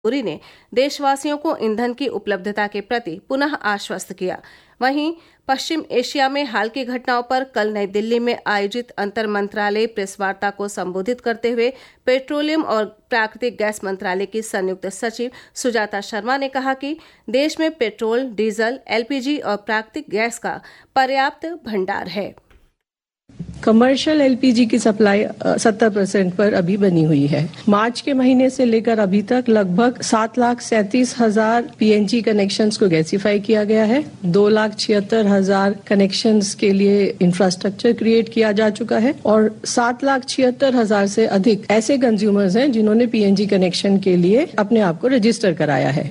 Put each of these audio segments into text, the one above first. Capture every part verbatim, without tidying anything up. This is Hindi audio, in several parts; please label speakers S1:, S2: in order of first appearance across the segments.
S1: पुरी ने देशवासियों को ईंधन की उपलब्धता के प्रति पुनः आश्वस्त किया। वहीं पश्चिम एशिया में हाल की घटनाओं पर कल नई दिल्ली में आयोजित अंतर मंत्रालय प्रेस वार्ता को संबोधित करते हुए पेट्रोलियम और प्राकृतिक गैस मंत्रालय की संयुक्त सचिव सुजाता शर्मा ने कहा कि देश में पेट्रोल, डीजल, एलपीजी और प्राकृतिक गैस का पर्याप्त भंडार है।
S2: कमर्शियल एलपीजी की सप्लाई सत्तर परसेंट पर अभी बनी हुई है। मार्च के महीने से लेकर अभी तक लगभग सात लाख सैंतीस हजार पीएनजी कनेक्शंस को गैसीफाई किया गया है। दो लाख छिहत्तर हजार कनेक्शंस के लिए इंफ्रास्ट्रक्चर क्रिएट किया जा चुका है और सात लाख छिहत्तर हजार से अधिक ऐसे कंज्यूमर्स हैं जिन्होंने पीएनजी कनेक्शन के लिए अपने आप को रजिस्टर कराया है।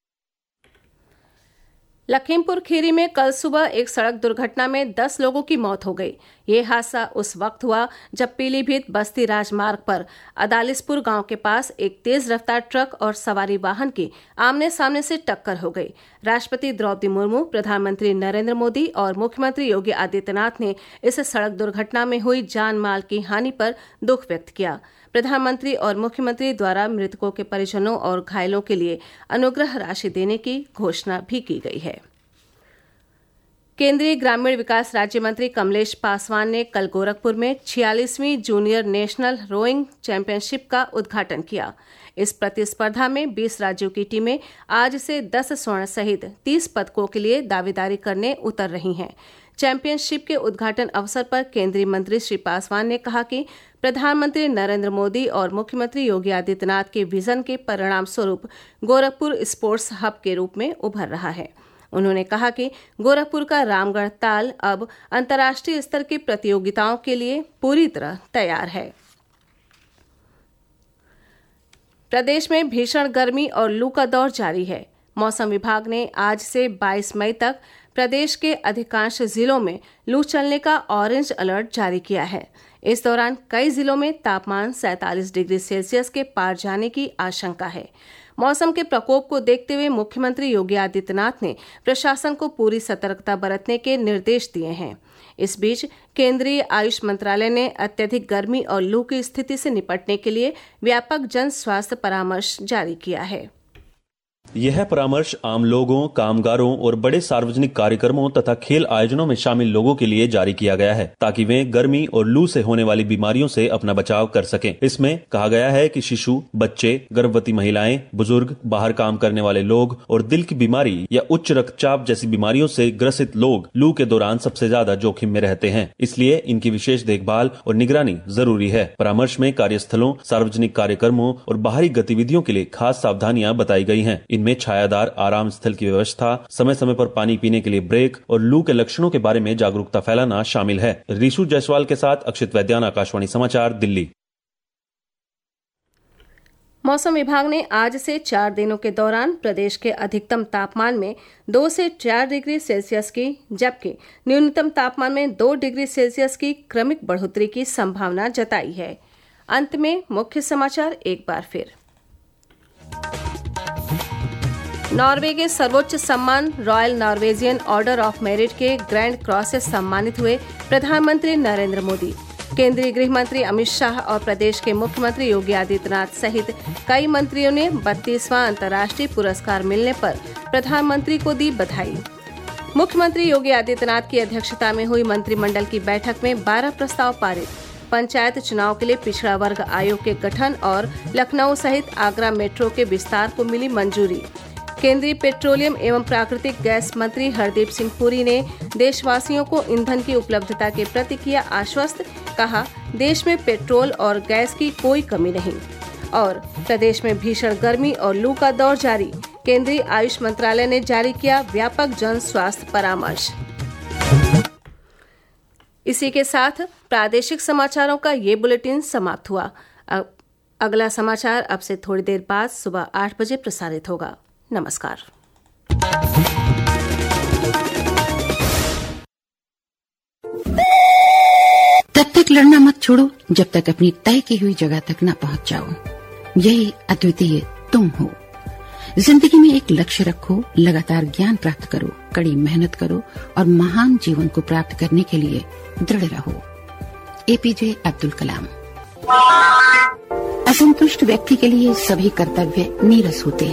S1: लखीमपुर खीरी में कल सुबह एक सड़क दुर्घटना में दस लोगों की मौत हो गई। ये हादसा उस वक्त हुआ जब पीलीभीत बस्ती राजमार्ग पर अदालिसपुर गांव के पास एक तेज रफ्तार ट्रक और सवारी वाहन की आमने सामने से टक्कर हो गई। राष्ट्रपति द्रौपदी मुर्मू, प्रधानमंत्री नरेंद्र मोदी और मुख्यमंत्री योगी आदित्यनाथ ने इस सड़क दुर्घटना में हुई जान माल की हानि पर दुख व्यक्त किया। प्रधानमंत्री और मुख्यमंत्री द्वारा मृतकों के परिजनों और घायलों के लिए अनुग्रह राशि देने की घोषणा भी की गई है। केंद्रीय ग्रामीण विकास राज्य मंत्री कमलेश पासवान ने कल गोरखपुर में छियालीसवीं जूनियर नेशनल रोइंग चैंपियनशिप का उद्घाटन किया। इस प्रतिस्पर्धा में बीस राज्यों की टीमें आज से दस स्वर्ण सहित तीस पदकों के लिए दावेदारी करने उतर रही हैं। चैंपियनशिप के उद्घाटन अवसर पर केंद्रीय मंत्री श्री पासवान ने कहा कि प्रधानमंत्री नरेंद्र मोदी और मुख्यमंत्री योगी आदित्यनाथ के विजन के परिणाम स्वरूप गोरखपुर स्पोर्ट्स हब के रूप में उभर रहा है। उन्होंने कहा कि गोरखपुर का रामगढ़ ताल अब अंतर्राष्ट्रीय स्तर की प्रतियोगिताओं के लिए पूरी तरह तैयार है। प्रदेश में भीषण गर्मी और लू का दौर जारी है। मौसम विभाग ने आज से बाईस मई तक प्रदेश के अधिकांश जिलों में लू चलने का ऑरेंज अलर्ट जारी किया है। इस दौरान कई जिलों में तापमान सैंतालीस डिग्री सेल्सियस के पार जाने की आशंका है। मौसम के प्रकोप को देखते हुए मुख्यमंत्री योगी आदित्यनाथ ने प्रशासन को पूरी सतर्कता बरतने के निर्देश दिए हैं। इस बीच केंद्रीय आयुष मंत्रालय ने अत्यधिक गर्मी और लू की स्थिति से निपटने के लिए व्यापक जन स्वास्थ्य परामर्श जारी किया है।
S3: यह परामर्श आम लोगों, कामगारों और बड़े सार्वजनिक कार्यक्रमों तथा खेल आयोजनों में शामिल लोगों के लिए जारी किया गया है ताकि वे गर्मी और लू से होने वाली बीमारियों से अपना बचाव कर सकें। इसमें कहा गया है कि शिशु, बच्चे, गर्भवती महिलाएं, बुजुर्ग, बाहर काम करने वाले लोग और दिल की बीमारी या उच्च रक्तचाप जैसी बीमारियों से ग्रसित लोग लू के दौरान सबसे ज्यादा जोखिम में रहते हैं। इसलिए इनकी विशेष देखभाल और निगरानी जरूरी है। परामर्श में कार्यस्थलों, सार्वजनिक कार्यक्रमों और बाहरी गतिविधियों के लिए खास सावधानियां बताई गई हैं। इनमें छायादार आराम स्थल की व्यवस्था, समय समय पर पानी पीने के लिए ब्रेक और लू के लक्षणों के बारे में जागरूकता फैलाना शामिल है। ऋषु जायसवाल के साथ अक्षित वैद्यान, आकाशवाणी समाचार, दिल्ली।
S1: मौसम विभाग ने आज से चार दिनों के दौरान प्रदेश के अधिकतम तापमान में दो से चार डिग्री सेल्सियस की जबकि न्यूनतम तापमान में दो डिग्री सेल्सियस की क्रमिक बढ़ोतरी की संभावना जताई है। अंत में मुख्य समाचार एक बार फिर। नॉर्वे के सर्वोच्च सम्मान royal Norwegian order of merit के ग्रैंड क्रॉस से सम्मानित हुए प्रधानमंत्री नरेंद्र मोदी। केंद्रीय गृह मंत्री अमित शाह और प्रदेश के मुख्यमंत्री योगी आदित्यनाथ सहित कई मंत्रियों ने बत्तीसवां अंतर्राष्ट्रीय पुरस्कार मिलने पर प्रधानमंत्री को दी बधाई। मुख्यमंत्री योगी आदित्यनाथ की अध्यक्षता में हुई मंत्रिमंडल की बैठक में बारह प्रस्ताव पारित। पंचायत चुनाव के लिए पिछड़ा वर्ग आयोग के गठन और लखनऊ सहित आगरा मेट्रो के विस्तार को मिली मंजूरी। केंद्रीय पेट्रोलियम एवं प्राकृतिक गैस मंत्री हरदीप सिंह पुरी ने देशवासियों को ईंधन की उपलब्धता के प्रति किया आश्वस्त। कहा, देश में पेट्रोल और गैस की कोई कमी नहीं। और प्रदेश में भीषण गर्मी और लू का दौर जारी। केंद्रीय आयुष मंत्रालय ने जारी किया व्यापक जन स्वास्थ्य परामर्श। इसी के साथ प्रादेशिक समाचारों का ये बुलेटिन समाप्त हुआ। अगला समाचार अब से थोड़ी देर बाद सुबह आठ बजे प्रसारित होगा। नमस्कार।
S4: तब तक लड़ना मत छोड़ो जब तक अपनी तय की हुई जगह तक न पहुंच जाओ। यही अद्वितीय तुम हो। जिंदगी में एक लक्ष्य रखो, लगातार ज्ञान प्राप्त करो, कड़ी मेहनत करो और महान जीवन को प्राप्त करने के लिए दृढ़ रहो। एपीजे अब्दुल कलाम। असंतुष्ट व्यक्ति के लिए सभी कर्तव्य नीरस होते हैं।